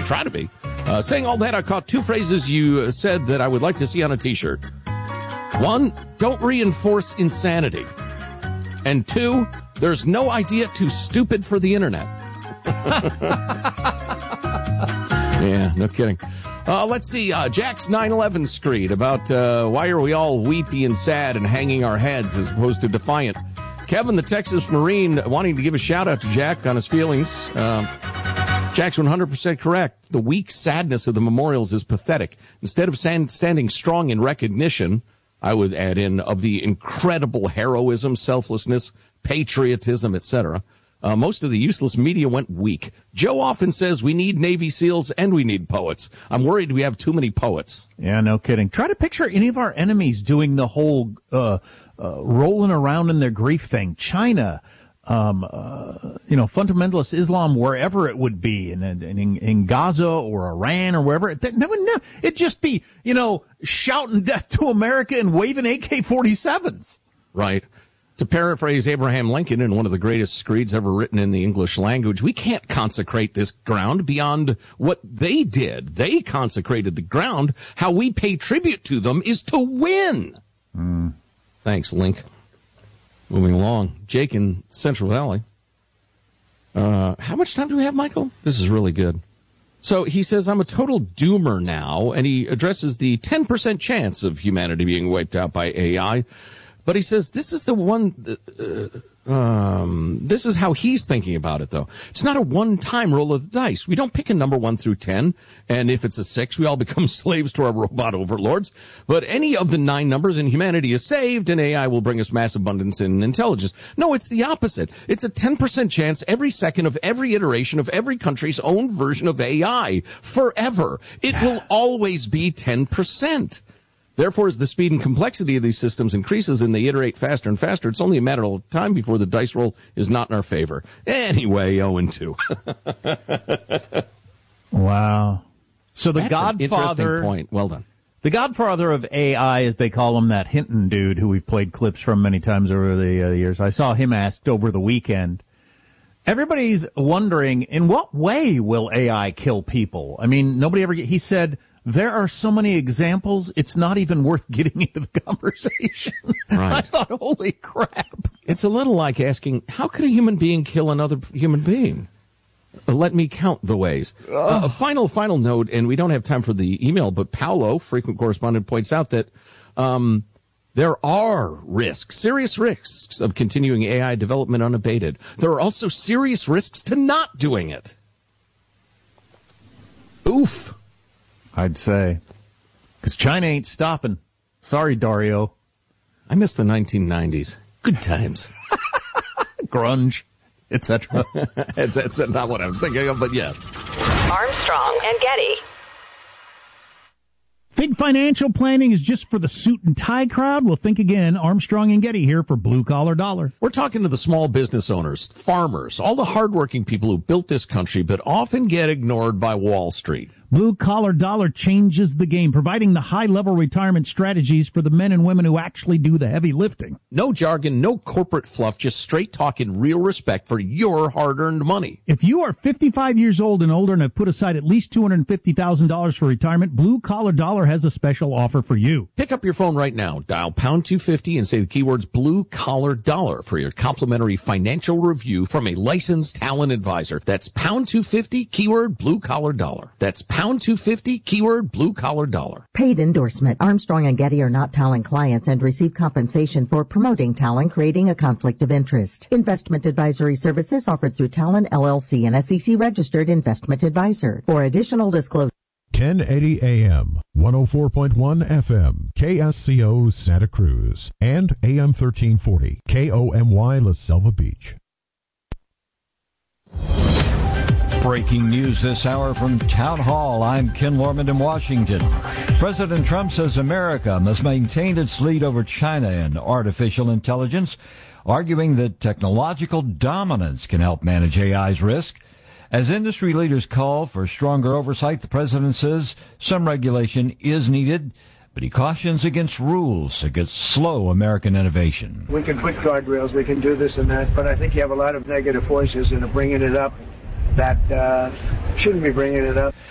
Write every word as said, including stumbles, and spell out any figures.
try to be. Uh, saying all that, I caught two phrases you said that I would like to see on a T-shirt. One, don't reinforce insanity. And two, there's no idea too stupid for the internet. Yeah, no kidding. Uh, let's see, uh, Jack's nine eleven screed about uh, why are we all weepy and sad and hanging our heads as opposed to defiant. Kevin, the Texas Marine, wanting to give a shout-out to Jack on his feelings. Um, Jack's one hundred percent correct. The weak sadness of the memorials is pathetic. Instead of stand, standing strong in recognition, I would add in, of the incredible heroism, selflessness, patriotism, et cetera, Uh, most of the useless media went weak. Joe often says we need Navy SEALs and we need poets. I'm worried we have too many poets. Yeah, no kidding. Try to picture any of our enemies doing the whole uh, uh, rolling around in their grief thing. China, um, uh, you know, fundamentalist Islam, wherever it would be, in, in, in Gaza or Iran or wherever. That, that would never, it'd just be, you know, shouting death to America and waving A K forty-sevens. Right. To paraphrase Abraham Lincoln in one of the greatest screeds ever written in the English language, we can't consecrate this ground beyond what they did. They consecrated the ground. How we pay tribute to them is to win. Mm. Thanks, Link. Moving along. Jake in Central Valley. Uh, how much time do we have, Michael? This is really good. So he says, I'm a total doomer now, and he addresses the ten percent chance of humanity being wiped out by A I. But he says this is the one, uh, um, this is how he's thinking about it, though. It's not a one-time roll of the dice. We don't pick a number one through ten, and if it's a six, we all become slaves to our robot overlords. But any of the nine numbers and humanity is saved, and A I will bring us mass abundance and intelligence. No, it's the opposite. It's a ten percent chance every second of every iteration of every country's own version of A I, forever. It will always be ten percent. Therefore, as the speed and complexity of these systems increases and they iterate faster and faster, it's only a matter of time before the dice roll is not in our favor. Anyway, oh and two. Wow. So the That's Godfather, an interesting point. Well done. The Godfather of A I, as they call him, that Hinton dude who we've played clips from many times over the uh, years. I saw him asked over the weekend. Everybody's wondering, in what way will A I kill people? I mean, nobody ever. He said, there are so many examples, it's not even worth getting into the conversation. Right. I thought, holy crap. It's a little like asking, how could a human being kill another human being? Let me count the ways. Uh, a final, final note, and we don't have time for the email, but Paolo, frequent correspondent, points out that um, there are risks, serious risks of continuing A I development unabated. There are also serious risks to not doing it. Oof. I'd say. Because China ain't stopping. Sorry, Dario. I miss the nineteen nineties. Good times. Grunge, et cetera. It's, it's not what I'm thinking of, but yes. Armstrong and Getty. Think financial planning is just for the suit and tie crowd? Well, think again. Armstrong and Getty here for Blue Collar Dollar. We're talking to the small business owners, farmers, all the hardworking people who built this country but often get ignored by Wall Street. Blue Collar Dollar changes the game, providing the high-level retirement strategies for the men and women who actually do the heavy lifting. No jargon, no corporate fluff, just straight talk and real respect for your hard-earned money. If you are fifty-five years old and older and have put aside at least two hundred fifty thousand dollars for retirement, Blue Collar Dollar has a special offer for you. Pick up your phone right now, dial pound two fifty and say the keywords Blue Collar Dollar for your complimentary financial review from a licensed talent advisor. That's pound two fifty, keyword Blue Collar Dollar. That's pound two fifty, keyword Blue Collar Dollar. Paid endorsement. Armstrong and Getty are not Talon clients and receive compensation for promoting Talon, creating a conflict of interest. Investment advisory services offered through Talon L L C, an S E C registered investment advisor. For additional disclosure. ten eighty A M, one oh four point one F M, K S C O Santa Cruz, and A M thirteen forty, K O M Y La Selva Beach. Breaking news this hour from Town Hall. I'm Ken Lorman in Washington. President Trump says America must maintain its lead over China in artificial intelligence, arguing that technological dominance can help manage A I's risk. As industry leaders call for stronger oversight, the president says some regulation is needed, but he cautions against rules against slow American innovation. We can put guardrails, we can do this and that, but I think you have a lot of negative voices that are bringing it up that uh, shouldn't be bringing it up.